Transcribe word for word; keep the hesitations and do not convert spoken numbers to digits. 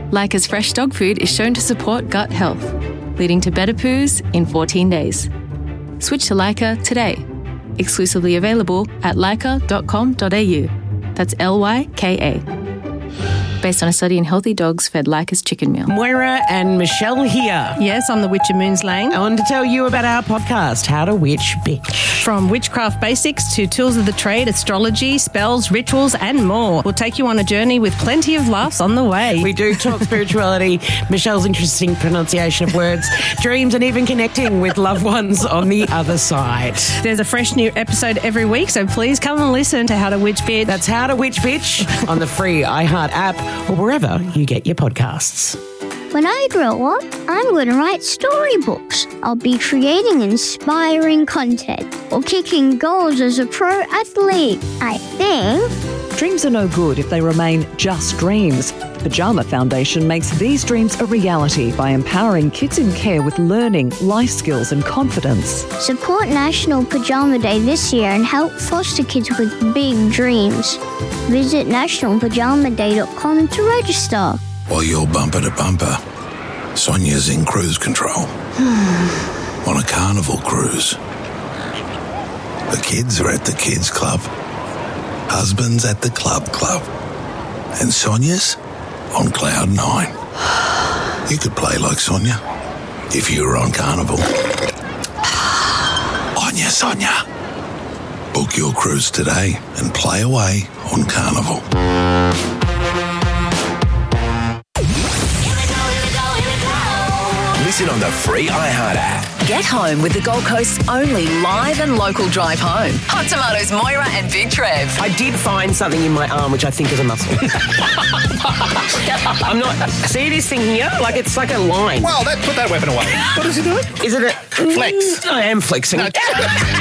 Leica's fresh dog food is shown to support gut health, leading to better poos in fourteen days. Switch to Leica today. Exclusively available at leica dot com dot a u. That's L Y K A. Based on a study in healthy dogs fed Leica's chicken meal. Moira and Michelle here. Yes, I'm the Witch of Moons Lang. I wanted to tell you about our podcast, How to Witch Bitch. From witchcraft basics to tools of the trade, astrology, spells, rituals, and more. We'll take you on a journey with plenty of laughs on the way. We do talk spirituality, Michelle's interesting pronunciation of words, dreams, and even connecting with loved ones on the other side. There's a fresh new episode every week, so please come and listen to How to Witch Bitch. That's How to Witch Bitch on the free iHeart app or wherever you get your podcasts. When I grow up, I'm going to write storybooks. I'll be creating inspiring content or kicking goals as a pro athlete. I think. Dreams are no good if they remain just dreams. Pyjama Foundation makes these dreams a reality by empowering kids in care with learning, life skills and confidence. Support National Pajama Day this year and help foster kids with big dreams. Visit national pajama day dot com to register. While you're bumper to bumper, Sonia's in cruise control. On a carnival cruise. The kids are at the kids club. Husband's at the club club. And Sonia's on cloud nine. You could play like Sonia if you were on Carnival. On ya, Sonia. Book your cruise today and play away on Carnival. Listen on the free iHeart app. Get home with the Gold Coast's only live and local drive home. Hot Tomatoes, Moira and Big Trev. I did find something in my arm which I think is a muscle. I'm not... See this thing here? Like, it's like a line. Well, that, put that weapon away. What is he doing? Is it a... Flex. I am flexing. No.